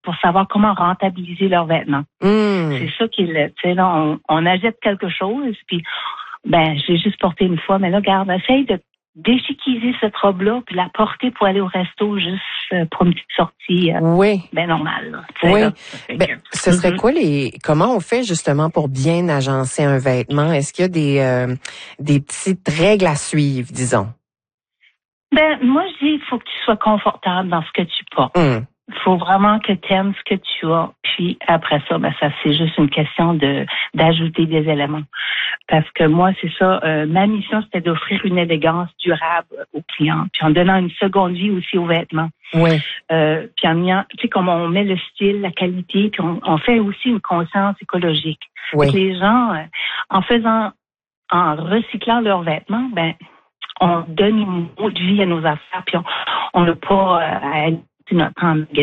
pour savoir comment rentabiliser leurs vêtements. C'est ça qui est, tu sais, là, on achète quelque chose, puis j'ai juste porté une fois, mais là, regarde, essaye de déchiquiser cette robe-là, puis la porter pour aller au resto juste pour une petite sortie normale. Là, oui. Là, ce serait quoi comment on fait justement pour bien agencer un vêtement? Est-ce qu'il y a des petites règles à suivre, disons? Moi, je dis, il faut que tu sois confortable dans ce que tu portes. Il faut vraiment que tu aimes ce que tu as. Puis après ça, ça c'est juste une question d'ajouter des éléments. Parce que moi, c'est ça, ma mission, c'était d'offrir une élégance durable aux clients. Puis en donnant une seconde vie aussi aux vêtements. Oui. Puis en ayant, tu sais, comme on met le style, la qualité, puis on fait aussi une conscience écologique. Oui. Donc, les gens, en recyclant leurs vêtements, on donne une autre vie à nos affaires, puis on n'a pas à notre temps de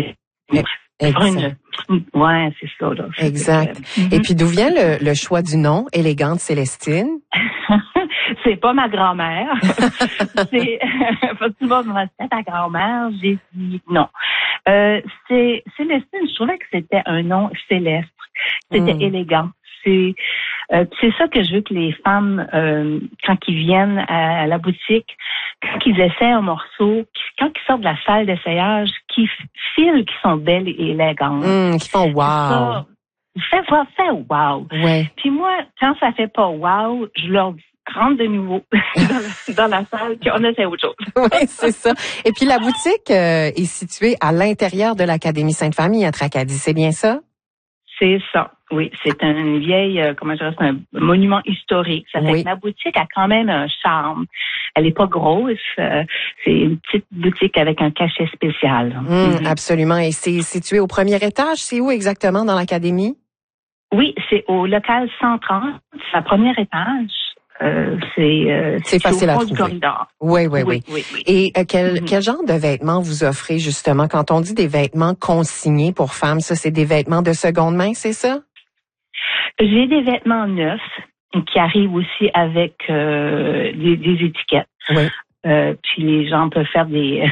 ouais, c'est ça, là. Exact. Et puis, d'où vient le choix du nom, Élégante Célestine? C'est pas ma grand-mère. C'est, parce que tout le monde me dit, c'est ta grand-mère? J'ai dit non. C'est Célestine, je trouvais que c'était un nom céleste. C'était élégant. C'est ça que je veux que les femmes, quand ils viennent à la boutique, quand ils essaient un morceau, quand ils sortent de la salle d'essayage, qu'ils filent qu'ils sont belles et élégantes. Qui font wow. Fait wow. Ouais. Puis moi, quand ça fait pas wow, je leur dis, rentre de nouveau dans la salle, puis on essaie autre chose. Oui, c'est ça. Et puis la boutique est située à l'intérieur de l'Académie Sainte-Famille à Tracadie, c'est bien ça? C'est ça. Oui, c'est une vieille, c'est un monument historique. Ça fait que ma boutique a quand même un charme. Elle est pas grosse. C'est une petite boutique avec un cachet spécial. Absolument. Et c'est situé au premier étage. C'est où exactement dans l'académie? Oui, c'est au local 130. C'est le premier étage. C'est facile au à fond du trouver. corridor. Oui. Et quel genre de vêtements vous offrez justement? Quand on dit des vêtements consignés pour femmes, ça, c'est des vêtements de seconde main, c'est ça? J'ai des vêtements neufs qui arrivent aussi avec des étiquettes. Oui. Puis les gens peuvent faire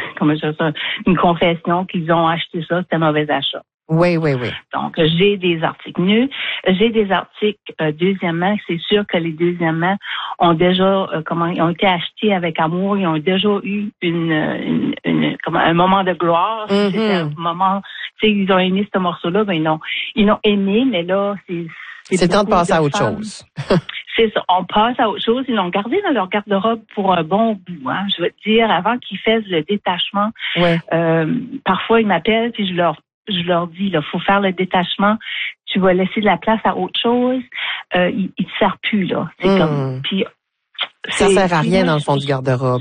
une confession qu'ils ont acheté ça, c'était un mauvais achat. Oui. Donc, j'ai des articles nus. J'ai des articles deuxièmement. C'est sûr que les deuxièmement ont déjà ils ont été achetés avec amour. Ils ont déjà eu un moment de gloire. C'était un moment, tu sais, ils ont aimé ce morceau-là. Ils l'ont aimé, mais là, c'est temps de passer à autre chose. C'est ça. On passe à autre chose. Ils l'ont gardé dans leur garde-robe pour un bon bout. Hein. Je veux te dire, avant qu'ils fassent le détachement, parfois ils m'appellent puis je leur dis, il faut faire le détachement. Tu vas laisser de la place à autre chose. Il te sert plus là. C'est comme. Puis ça sert à rien dans le fond du garde-robe.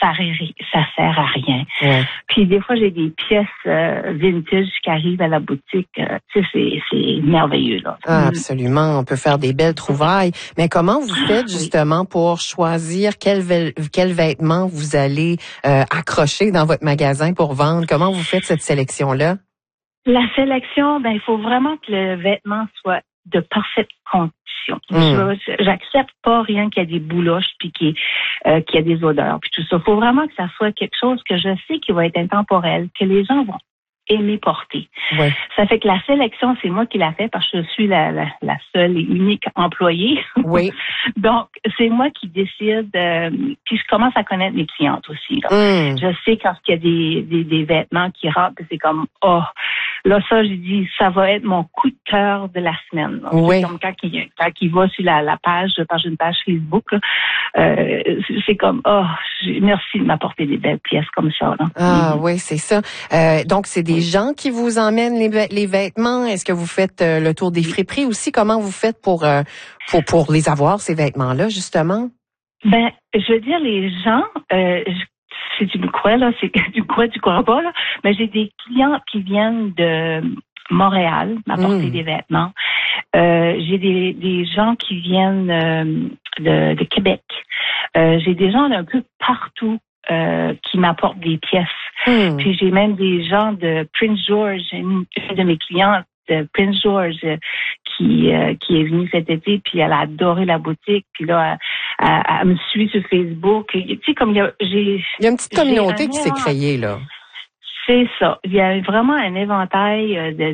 Ça sert à rien. Ouais. Puis des fois j'ai des pièces vintage qui arrivent à la boutique. Tu sais, c'est merveilleux là. Absolument. On peut faire des belles trouvailles. Mais comment vous faites justement pour choisir quel vêtement vous allez accrocher dans votre magasin pour vendre? Comment vous faites cette sélection-là? La sélection, il faut vraiment que le vêtement soit de parfaite condition. J'accepte pas rien qui a des bouloches puis qui a des odeurs puis tout ça. Il faut vraiment que ça soit quelque chose que je sais qui va être intemporel, que les gens vont aimer porter. Ouais. Ça fait que la sélection, c'est moi qui la fais parce que je suis la seule et unique employée. Oui. Donc, c'est moi qui décide. Puis je commence à connaître mes clientes aussi. Là. Je sais quand il y a des vêtements qui rentrent, c'est comme là ça, j'ai dit ça va être mon coup de cœur de la semaine. Là. Oui. C'est comme quand il va sur la page, j'ai une page Facebook. Là, c'est comme merci de m'apporter des belles pièces comme ça. Là. Oui, c'est ça. Donc c'est des gens qui vous emmènent les vêtements. Est-ce que vous faites le tour des friperies aussi? Comment vous faites pour les avoir, ces vêtements-là, justement? Je veux dire, les gens, si tu me crois, là, c'est tu crois pas, là, mais j'ai des clients qui viennent de Montréal m'apporter des vêtements. J'ai des gens qui viennent de Québec. J'ai des gens d'un peu partout qui m'apportent des pièces. Puis j'ai même des gens de Prince George, une de mes clientes de Prince George qui est venue cet été, puis elle a adoré la boutique, puis là elle me suit sur Facebook. Tu sais, comme il y a une petite communauté qui s'est créée là. C'est ça. Il y a vraiment un éventail de